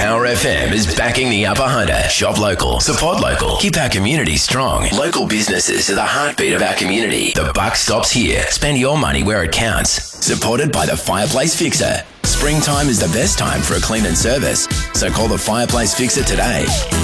Power FM is backing the Upper Hunter. Shop local, support local, keep our community strong. Local businesses are the heartbeat of our community. The buck stops here. Spend your money where it counts. Supported by the Fireplace Fixer. Springtime is the best time for a clean and service, so call the Fireplace Fixer today.